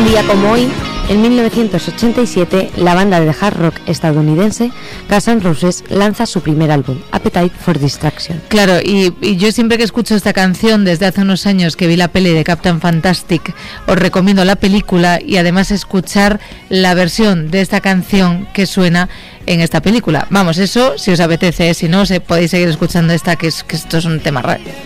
Un día como hoy, en 1987, la banda de hard rock estadounidense Guns N' Roses lanza su primer álbum, Appetite for Destruction. Claro, y yo siempre que escucho esta canción, desde hace unos años que vi la peli de Captain Fantastic, os recomiendo la película y además escuchar la versión de esta canción que suena en esta película. Vamos, eso si os apetece, si no, podéis seguir escuchando esta, que esto es un tema raro.